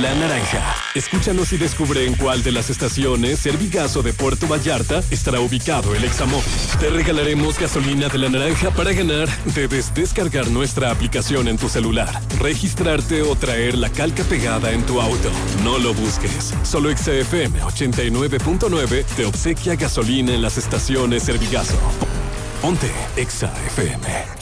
La Naranja. Escúchanos y descubre en cuál de las estaciones Servigaso de Puerto Vallarta estará ubicado el Examóvil. Te regalaremos gasolina de La Naranja. Para ganar, debes descargar nuestra aplicación en tu celular, registrarte o traer la calca pegada en tu auto. No lo busques. Solo XFM 89.9 te obsequia gasolina en las estaciones Servigaso. Ponte XFM.